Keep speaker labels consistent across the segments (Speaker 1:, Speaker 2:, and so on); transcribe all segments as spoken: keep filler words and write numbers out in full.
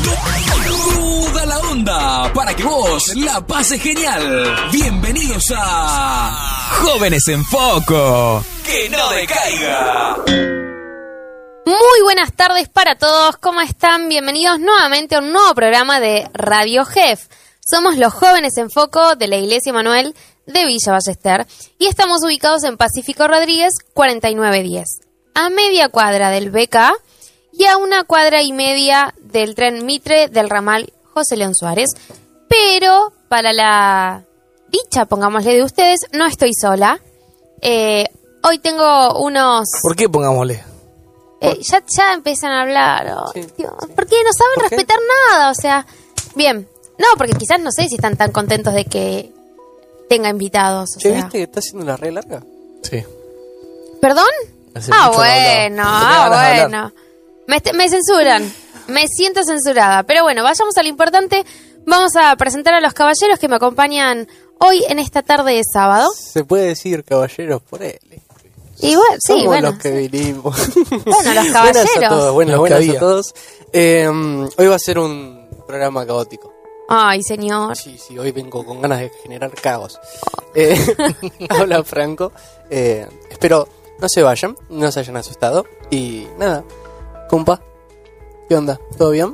Speaker 1: Toda la onda para que vos la pases genial. Bienvenidos a Jóvenes en Foco. Que no decaiga.
Speaker 2: Muy buenas tardes para todos, ¿cómo están? Bienvenidos nuevamente a un nuevo programa de Radio Jef. Somos los Jóvenes en Foco de la Iglesia Emanuel de Villa Ballester y estamos ubicados en Pacífico Rodríguez cuarenta y nueve diez, a media cuadra del B K y a una cuadra y media del tren Mitre del ramal José León Suárez. Pero para la dicha, pongámosle, de ustedes, no estoy sola. Eh, hoy tengo unos...
Speaker 3: ¿Por qué pongámosle?
Speaker 2: Eh, ya, ya empiezan a hablar. Oh,
Speaker 3: Sí.
Speaker 2: Dios, ¿por qué no saben
Speaker 3: ¿Por qué?
Speaker 2: respetar nada? O sea, bien. No, porque quizás no sé si están tan contentos de que tenga invitados. O
Speaker 3: ¿Che,
Speaker 2: sea.
Speaker 3: viste que está haciendo la re larga? Sí.
Speaker 2: ¿Perdón?
Speaker 3: Hace
Speaker 2: Ah,
Speaker 3: mucho no hablaba.
Speaker 2: bueno,
Speaker 3: Tenía
Speaker 2: ah,
Speaker 3: ganas de hablar.
Speaker 2: bueno. Me, est- me censuran. Me siento censurada. Pero bueno, vayamos a lo importante. Vamos a presentar a los caballeros que me acompañan hoy en esta tarde de sábado.
Speaker 3: Se puede decir caballeros por él.
Speaker 2: Y bueno, sí,
Speaker 3: Somos
Speaker 2: bueno.
Speaker 3: los que vinimos.
Speaker 2: Bueno, los
Speaker 3: Buenas
Speaker 2: caballeros.
Speaker 3: a todos, buenas,
Speaker 4: Los que
Speaker 3: buenas
Speaker 4: había.
Speaker 3: a todos. Eh, hoy va a ser un programa caótico.
Speaker 2: Ay, señor.
Speaker 3: Sí, sí, hoy vengo con ganas de generar caos. Eh, habla Franco. Eh, espero no se vayan, no se hayan asustado. Y nada, compa, ¿qué onda? ¿Todo bien?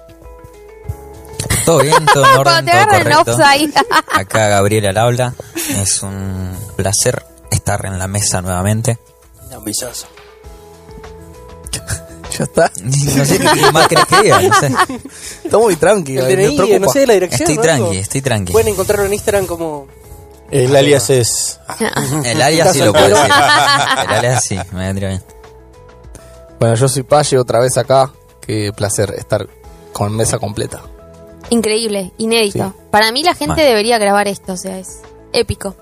Speaker 4: Todo bien, todo en orden,
Speaker 2: Cuando te
Speaker 4: todo
Speaker 2: agarran en
Speaker 4: correcto.
Speaker 2: offside.
Speaker 4: Acá Gabriel al habla. Es un placer estar en la mesa nuevamente.
Speaker 3: Ambicioso.
Speaker 4: Ya está. No sé qué más querés que diga, no sé.
Speaker 3: Está muy tranqui.
Speaker 4: El
Speaker 3: me
Speaker 4: D N I,
Speaker 3: preocupa.
Speaker 4: no sé, la dirección, Estoy ¿no? tranqui, estoy tranqui.
Speaker 3: Pueden encontrarlo en Instagram como...
Speaker 5: El alias es...
Speaker 4: El alias sí lo puedo decir. El alias sí, me vendría bien.
Speaker 6: Bueno, yo soy Palle, otra vez acá. Qué placer estar con mesa completa.
Speaker 2: Increíble, inédito.
Speaker 6: Sí.
Speaker 2: Para mí la gente
Speaker 4: Mal.
Speaker 2: debería grabar esto, o sea, es épico.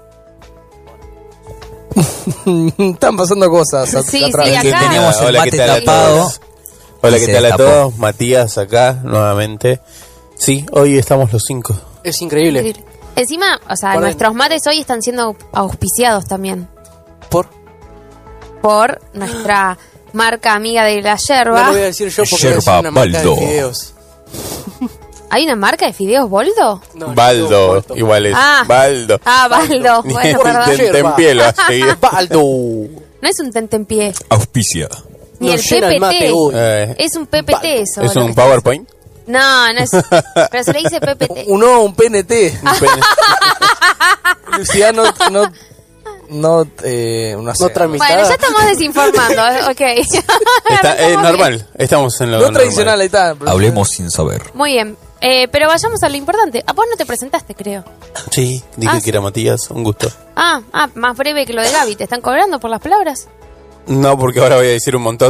Speaker 6: Están pasando cosas a-
Speaker 2: Sí,
Speaker 6: atrás.
Speaker 2: sí,
Speaker 4: Es que
Speaker 2: acá.
Speaker 4: teníamos el
Speaker 5: Hola, ¿qué
Speaker 4: mate
Speaker 5: tal a
Speaker 4: tapado.
Speaker 5: todos? Hola,
Speaker 4: y
Speaker 5: ¿qué
Speaker 4: se
Speaker 5: tal a
Speaker 4: destapó.
Speaker 5: todos? Matías acá, nuevamente. Sí, hoy estamos los cinco.
Speaker 3: Es increíble.
Speaker 2: Increíble. Encima, o sea,
Speaker 3: Por
Speaker 2: nuestros mates hoy están siendo auspiciados también
Speaker 3: ¿Por?
Speaker 2: por nuestra marca amiga de la
Speaker 3: No
Speaker 2: yerba.
Speaker 3: lo voy a decir yo porque
Speaker 5: Yerba
Speaker 3: es una marca de
Speaker 5: Baldo.
Speaker 3: fideos.
Speaker 2: ¿Hay una marca de fideos Boldo?
Speaker 3: No, no,
Speaker 5: Baldo,
Speaker 3: Baldo.
Speaker 5: igual es.
Speaker 2: Ah.
Speaker 5: Baldo.
Speaker 2: Ah, Baldo.
Speaker 5: Ni
Speaker 2: Bueno,
Speaker 5: el
Speaker 2: perdón.
Speaker 5: tentempié lo hace bien.
Speaker 3: Baldo.
Speaker 2: No es un tentempié,
Speaker 5: Auspicia.
Speaker 2: ni
Speaker 3: Nos
Speaker 2: el
Speaker 3: llena el mate,
Speaker 2: P P T.
Speaker 3: uy.
Speaker 5: Eh,
Speaker 2: Es un P P T eso.
Speaker 5: ¿Es
Speaker 2: lo
Speaker 5: un
Speaker 2: que-
Speaker 5: PowerPoint?
Speaker 2: No, no es. Pero se le dice P P T.
Speaker 6: Un, no, un P N T.
Speaker 5: Un pene.
Speaker 6: Lucía no... no no, eh, no sé.
Speaker 3: No tramita.
Speaker 2: Bueno, ya estamos desinformando, ok.
Speaker 5: Está, es
Speaker 2: Estamos
Speaker 5: normal,
Speaker 2: bien.
Speaker 5: estamos en lo
Speaker 6: No
Speaker 5: normal.
Speaker 6: tradicional, ahí está.
Speaker 4: Hablemos sin saber.
Speaker 2: Muy bien. Eh, pero vayamos a lo importante. Ah, vos no te presentaste, creo.
Speaker 5: Sí, dije
Speaker 2: Ah,
Speaker 5: que
Speaker 2: sí.
Speaker 5: era Matías, un gusto.
Speaker 2: Ah, ah, más breve que lo de Gaby. ¿Te están cobrando por las palabras?
Speaker 5: No, porque ahora voy a decir un montón